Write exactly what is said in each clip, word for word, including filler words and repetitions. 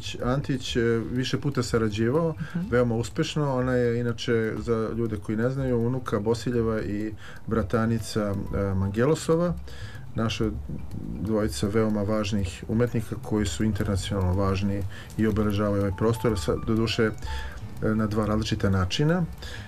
Antić. Antić više puta sarađivao, uh-huh. veoma uspešno. Ona je inače, za ljude koji ne znaju, unuka Bosiljeva i bratanica Mangelosova. Naša dvojica veoma važnih umetnika koji su internacionalno važni i obeležavaju ovaj prostor, doduše na dva različita načina.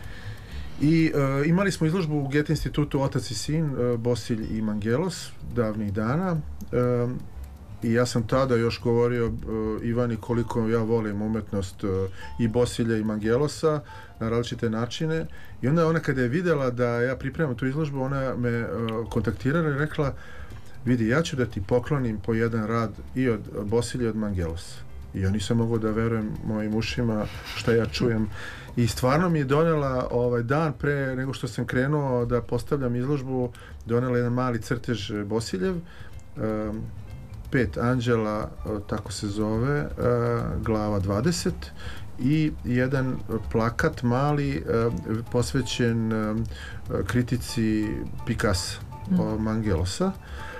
I uh, imali smo izložbu u Goethe institutu Otac i sin, uh, Bosilj i Mangelos, davnih dana. Uh, I ja sam tada još govorio uh, Ivani koliko ja volim umetnost uh, i Bosilja i Mangelosa na različite načine. I onda ona kada je videla da ja pripremam tu izložbu, ona me uh, kontaktirala i rekla, vidi, ja ću da ti poklonim po jedan rad i od Bosilja i od Mangelosa. I ja nisam mogao da verujem mojim ušima šta ja čujem. I stvarno mi je donela ovaj dan pre nego što sam krenuo da postavljam izložbu, donela jedan mali crtež Bosiljev, um, pet anđela, tako se zove, uh, glava dvadeset, i jedan plakat mali uh, posvećen uh, kritici Picassa, mm. Mangelosa.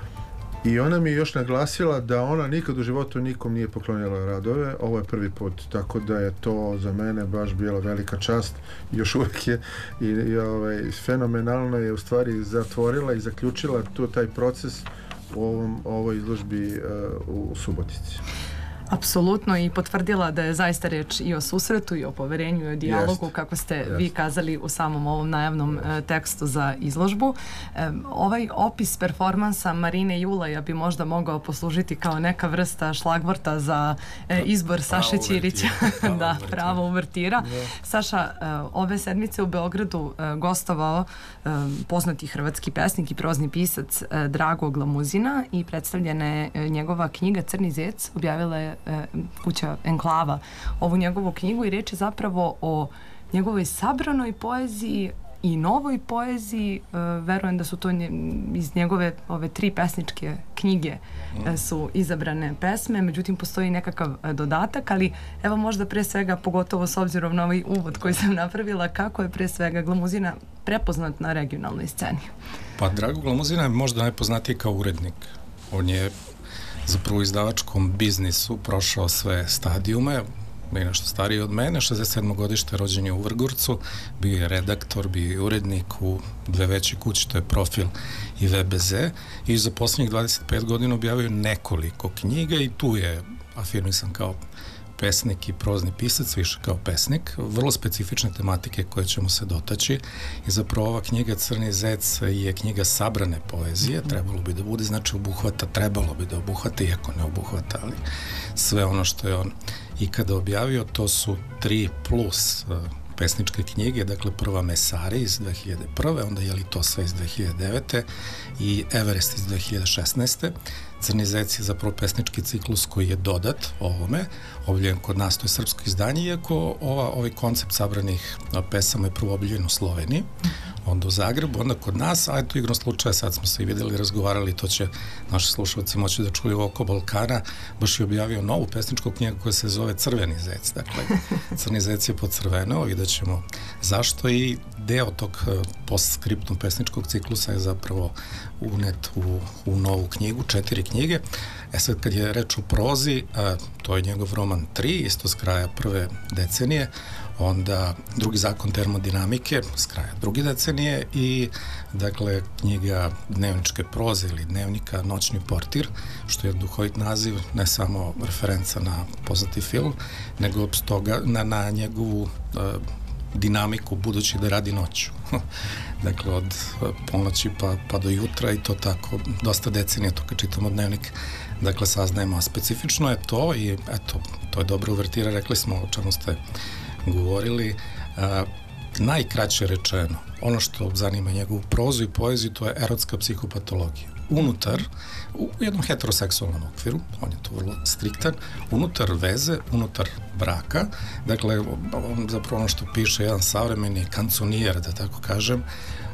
I ona mi je još naglasila da ona nikad u životu nikom nije poklonila radove. Ovo je prvi put, tako da je to za mene baš bila velika čast. Još uvijek je i, i ovaj, fenomenalno je u stvari zatvorila i zaključila tu taj proces u ovom, ovoj izložbi uh, u Subotici. Apsolutno, i potvrdila da je zaista reč i o susretu i o poverenju i o dijalogu, jest, kako ste jest. vi kazali u samom ovom najavnom uh, tekstu za izložbu. Um, ovaj opis performansa Marine Julaja bi možda mogao poslužiti kao neka vrsta šlagvorta za uh, izbor Saše Ćirića. Da, prava uvertira. Da. Saša, uh, ove sedmice u Beogradu uh, gostovao um, poznati hrvatski pesnik i prozni pisac uh, Drago Glamuzina i predstavljena je uh, njegova knjiga Crni zec, objavila je kuća Enklava ovu njegovu knjigu, i reč je zapravo o njegovoj sabranoj poeziji i novoj poeziji. Uh, verujem da su to nje, iz njegove ove tri pesničke knjige uh, su izabrane pesme, međutim postoji nekakav uh, dodatak, ali evo možda pre svega, pogotovo s obzirom na ovaj uvod koji sam napravila, kako je pre svega Glamuzina prepoznat na regionalnoj sceni? Pa Drago Glamuzina je možda najpoznatiji kao urednik. On je zapravo u izdavačkom biznisu prošao sve stadijume, bio je nešto stariji od mene, šezdeset sedmo godište, rođen je u Vrgorcu, bio je redaktor, bio je urednik u dve veće kuće, to je Profil i V B Z, i za posljednjih dvadeset pet godina objavio nekoliko knjiga i tu je afirmisan kao pesnik i prozni pisac, više kao pesnik, vrlo specifične tematike koje ćemo se dotaći, i zapravo ova knjiga Crni zec je knjiga sabrane poezije, trebalo bi da bude, znači obuhvata, trebalo bi da obuhvata, iako ne obuhvata, ali sve ono što je on ikada objavio, to su tri plus uh, pesničke knjige, dakle prva Mesari iz dve hiljade prve, onda je li to sve iz dve hiljade devete i Everest iz dve hiljade šesnaeste. Crni zec je zapravo pesnički ciklus koji je dodat ovome, objavljen kod nas, to je srpsko izdanje, iako ova, ovaj koncept sabranih pesama je prvo objavljen u Sloveniji, onda u Zagrebu, onda kod nas, a eto igrom slučaja, sad smo se i vidjeli, razgovarali, to će naši slušalci moći da čuju oko Balkana, baš je objavio novu pesničku knjigu koja se zove Crveni zec, dakle Crni zec je pocrveneo, vidjet ćemo zašto, i deo tog postskriptum pesničkog ciklusa je zapravo unet u, u novu knjigu, četiri knjige. E sad, kad je reč o prozi, a, to je njegov roman tri, isto s kraja prve decenije, onda Drugi zakon termodinamike s kraja druge decenije, i dakle knjiga dnevničke proze ili dnevnika Noćni portir, što je duhovit naziv, ne samo referenca na poznati film, nego stoga na, na njegovu a, dinamiku, budući da radi noću. Dakle, od ponoći pa, pa do jutra, i to tako dosta decenija, to kad čitamo dnevnik, dakle, saznajemo. A specifično je to, i eto, to je dobra uvertira, rekli smo o čemu ste govorili, a, najkraće rečeno, ono što zanima njegovu prozu i poeziju, to je erotska psihopatologija. Unutar, u jednom heteroseksualnom okviru, on je to vrlo striktan, unutar veze, unutar braka, dakle, zapravo ono što piše jedan savremeni kanconijer, da tako kažem,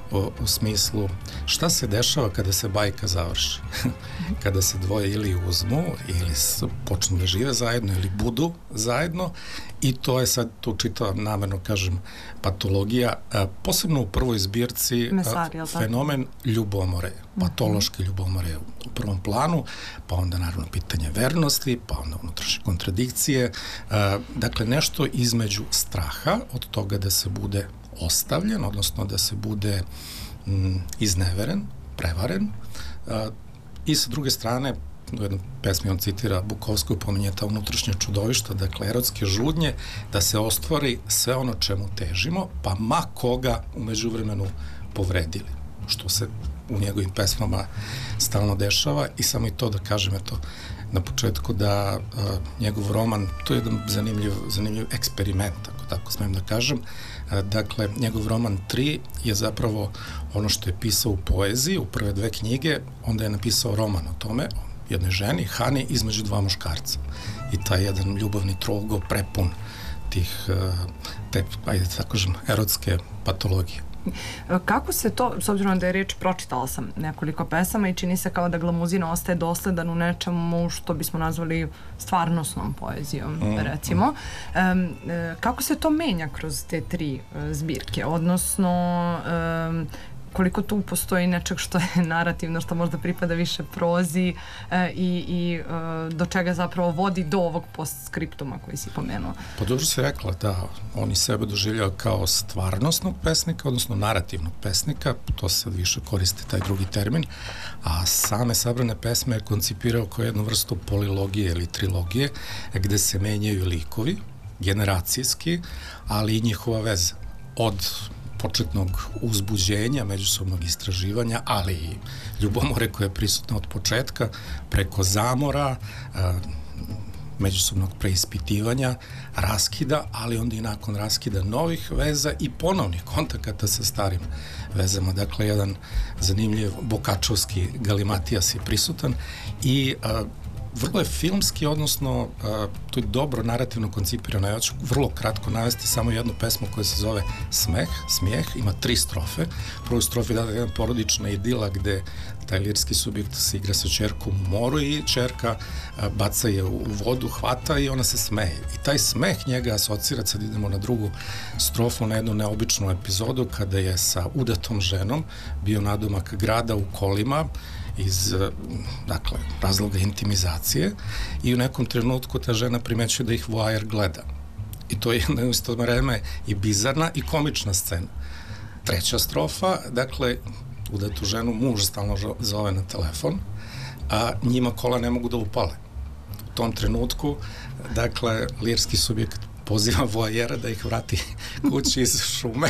u, u smislu šta se dešava kada se bajka završi. Kada se dvoje ili uzmu ili počnu da žive zajedno ili budu zajedno, i to je sad tu čitava, namerno kažem, patologija, a, posebno u prvoj zbirci Mesari, a, fenomen ljubomore, patološke ljubomore u prvom planu, pa onda naravno pitanje vernosti, pa onda unutrašnje kontradikcije, a, dakle nešto između straha od toga da se bude ostavljen, odnosno da se bude m, izneveren, prevaren, a, i sa druge strane u jednom pesmi on citira Bukovsku, pominje ta unutrašnja čudovišta, dakle erotske žudnje, da se ostvari sve ono čemu težimo, pa ma koga u međuvremenu povredili, što se u njegovim pesmama stalno dešava. I samo i to da kažem, eto, na početku da uh, njegov roman, to je jedan zanimljiv, zanimljiv eksperiment, ako tako smem da kažem. Uh, dakle, njegov roman tri je zapravo ono što je pisao u poeziji, u prve dve knjige, onda je napisao roman o tome, jednoj ženi, Hani, između dva muškarca. I taj jedan ljubavni trougao prepun tih, te, ajde tako kažem, erotske patologije. Kako se to, s obzirom da je reč, pročitala sam nekoliko pesama i čini se kao da Glamuzina ostaje dosledan u nečemu što bismo nazvali stvarnosnom poezijom, mm, recimo. Mm. Um, kako se to menja kroz te tri zbirke? Odnosno, um, koliko tu postoji nečeg što je narativno, što možda pripada više prozi e, i, i e, do čega zapravo vodi do ovog postskriptuma koji si pomenuo? Pa dobro si rekla da oni sebe doživljaju kao stvarnosnog pesnika, odnosno narativnog pesnika, to se više koristi taj drugi termin, a same sabrane pesme je koncipirao kao jednu vrstu polilogije ili trilogije, gde se menjaju likovi, generacijski, ali i njihova veza. Od početnog uzbuđenja, međusobnog istraživanja, ali i ljubomore koja je prisutna od početka, preko zamora, međusobnog preispitivanja, raskida, ali onda i nakon raskida novih veza i ponovnih kontakata sa starim vezama. Dakle, jedan zanimljiv bokačovski galimatijas je prisutan i vrlo je filmski, odnosno uh, to je dobro narativno koncipirano. Ja ću vrlo kratko navesti samo jednu pesmu koja se zove Smeh, smijeh, ima tri strofe. Prvu strofu je jedna porodična idila gde taj lirski subjekt se igra sa ćerkom u moru i ćerka uh, baca je u vodu, hvata i ona se smeje. I taj smeh njega asocira, sad idemo na drugu strofu, na jednu neobičnu epizodu kada je sa udatom ženom bio nadomak grada u kolima iz, dakle, razloga intimizacije i u nekom trenutku ta žena primećuje da ih voajer gleda. I to je jedna u isto vreme i bizarna i komična scena. Treća strofa, dakle, udatu ženu muž stalno zove na telefon, a njima kola ne mogu da upale. U tom trenutku, dakle, lirski subjekt poziva voajera da ih vrati kući iz šume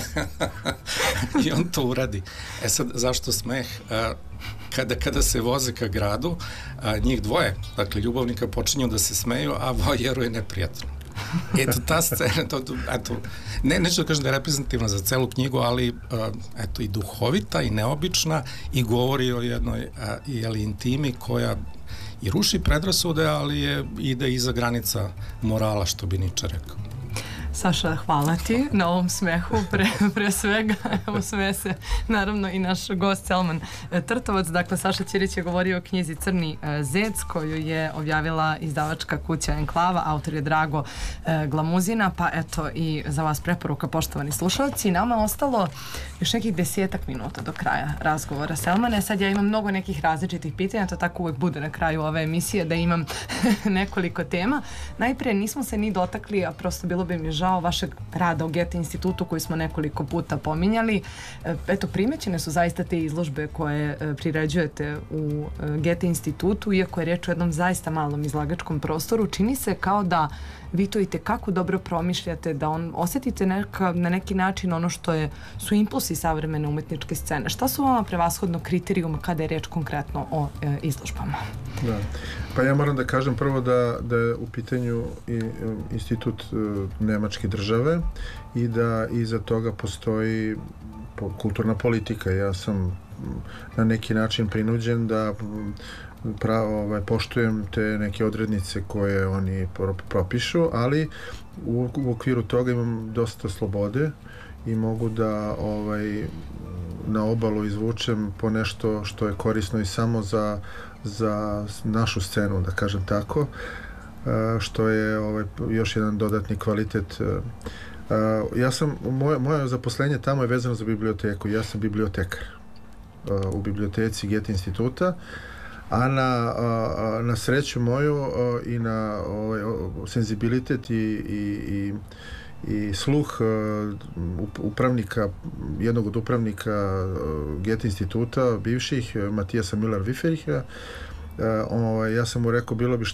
i on to uradi. E sad, zašto smeh? Kada, kada se voze ka gradu, njih dvoje, dakle, ljubavnika počinju da se smeju, a voajeru je neprijatno. Eto, ta scena, to, eto, ne, neću da kažem da je reprezentativna za celu knjigu, ali, eto, i duhovita, i neobična, i govori o jednoj, jeli, intimi koja i ruši predrasude, ali je ide iza granica morala, što bi Niče rekao. Saša, hvala ti na ovom smehu, pre, pre svega, evo sme se, naravno i naš gost Selman Trtovac. Dakle, Saša Ćirić je govorio o knjizi Crni zec, koju je objavila izdavačka kuća Enklava, autor je Drago Glamuzina, pa eto i za vas preporuka, poštovani slušalci. Nama ostalo još nekih desetak minuta do kraja razgovora, Selmane. Sad ja imam mnogo nekih različitih pitanja, to tako uvek bude na kraju ove emisije, da imam nekoliko tema. Najprije nismo se ni dotakli, a prosto bilo bi mi žao vašeg rada u Goethe institutu koji smo nekoliko puta pominjali. Eto, primećene su zaista te izložbe koje priređujete u Goethe institutu, iako je reč o jednom zaista malom izlagačkom prostoru. Čini se kao da vi to i tekako dobro promišljate, da on osjetite neka, na neki način ono što je, su impulsi savremene umetničke scene. Šta su vama prevashodno kriterijuma kada je reč konkretno o e, izložbama? Da. Pa ja moram da kažem prvo da, da je u pitanju i, institut e, nemačke države i da iza toga postoji po, kulturna politika. Ja sam na neki način prinuđen da pravo, ovaj, poštujem te neke odrednice koje oni propišu, ali u, u okviru toga imam dosta slobode i mogu da ovaj, na obalu izvučem po nešto što je korisno i samo za, za našu scenu, da kažem tako, što je ovaj, još jedan dodatni kvalitet. Ja sam, moje, moje zaposlenje tamo je vezano za biblioteku. Ja sam bibliotekar u biblioteci Goethe instituta, a na, na sreću moju i na ovaj, senzibilitet i, i, i i sluh upravnika, jednog od upravnika Goethe instituta, bivših, Matijasa Müller-Wifericha. Ja sam mu rekao, bilo bi